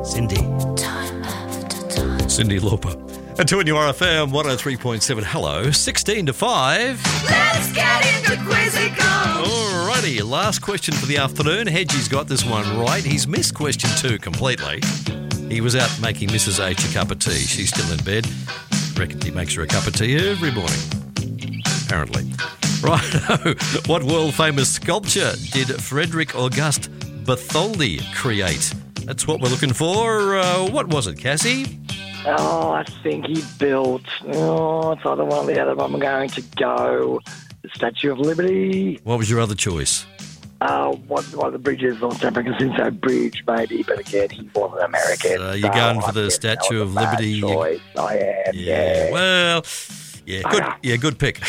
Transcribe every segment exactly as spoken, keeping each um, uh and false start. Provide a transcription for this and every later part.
Cindy. Time after time. Cindy Lauper. And two in your R F M, one oh three point seven. Hello, sixteen to five. Let's get into Quizzical. Alrighty, last question for the afternoon. Hedgie's got this one right. He's missed question two completely. He was out making Missus H a cup of tea. She's still in bed. Reckon he makes her a cup of tea every morning. Apparently. Right. What world-famous sculpture did Frederick August Bartholdi create? That's what we're looking for. Uh, what was it, Cassie? Oh, I think he built... Oh, it's either one or the other. I'm going to go the Statue of Liberty. What was your other choice? Uh, one, one of the bridges on San Francisco Bridge, maybe, but again, he was an American. So you're going for the Statue of Liberty? Choice. I am, yeah. yeah. Well, yeah, good. Yeah, good pick.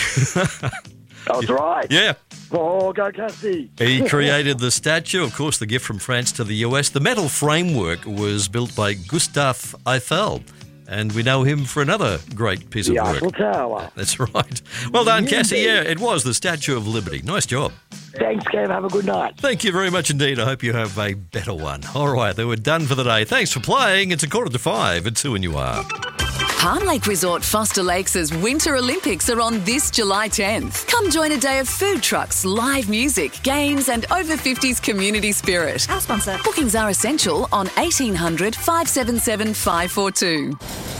I was right. Yeah. Oh, go Cassie. He created the statue, of course, the gift from France to the U S. The metal framework was built by Gustave Eiffel, and we know him for another great piece the of work. Eiffel Tower. That's right. Well done, Cassie. Yeah, it was the Statue of Liberty. Nice job. Thanks, Kev. Have a good night. Thank you very much indeed. I hope you have a better one. All right, they were done for the day. Thanks for playing. It's a quarter to five at two and you are. Palm Lake Resort Foster Lakes' Winter Olympics are on this July tenth. Come join a day of food trucks, live music, games and over fifties community spirit. Our sponsor. Bookings are essential on eighteen hundred, five seven seven, five four two.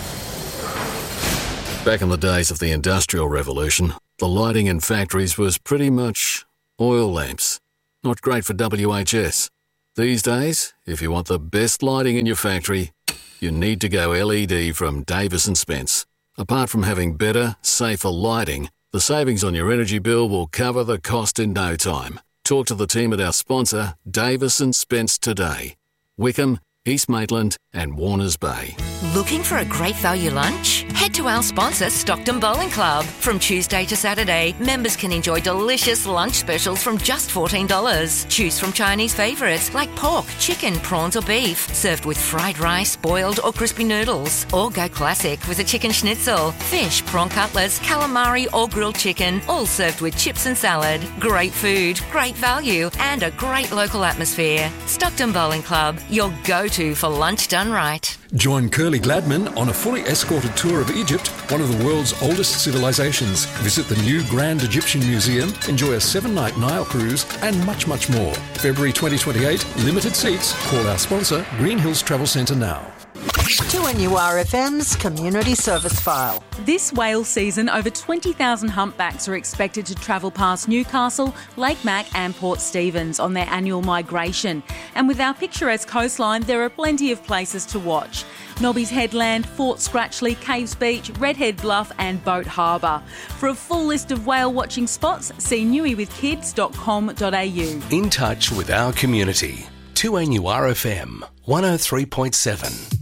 Back in the days of the Industrial Revolution, the lighting in factories was pretty much oil lamps. Not great for W H S. These days, if you want the best lighting in your factory, you need to go L E D from Davis and Spence. Apart from having better, safer lighting, the savings on your energy bill will cover the cost in no time. Talk to the team at our sponsor, Davis and Spence, today. Wickham, East Maitland and Warners Bay. Looking for a great value lunch? Head to our sponsor, Stockton Bowling Club. From Tuesday to Saturday, members can enjoy delicious lunch specials from just fourteen dollars. Choose from Chinese favourites like pork, chicken, prawns or beef, served with fried rice, boiled or crispy noodles. Or go classic with a chicken schnitzel, fish, prawn cutlets, calamari or grilled chicken, all served with chips and salad. Great food, great value and a great local atmosphere. Stockton Bowling Club, your go-to for lunch done right. Join Curly Gladman on a fully escorted tour of Egypt, one of the world's oldest civilizations. Visit the new Grand Egyptian Museum, enjoy a seven-night Nile cruise, and much, much more. February twenty twenty-eight, limited seats. Call our sponsor, Green Hills Travel Centre now. two N U R F M's Community Service File. This whale season, over twenty thousand humpbacks are expected to travel past Newcastle, Lake Mac and Port Stephens on their annual migration. And with our picturesque coastline, there are plenty of places to watch. Nobby's Headland, Fort Scratchley, Caves Beach, Redhead Bluff and Boat Harbour. For a full list of whale watching spots, see newey with kids dot com dot a u. In touch with our community. two N U R F M, one oh three point seven.